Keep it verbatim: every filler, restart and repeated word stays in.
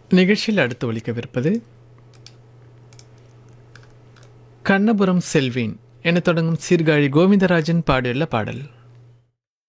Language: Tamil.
நிகழ்ச்சியில் அடுத்து ஒலிக்கவிருப்பது கண்ணபுரம் செல்வேன் என தொடங்கும் சீர்காழி கோவிந்தராஜன் பாடியுள்ள பாடல்.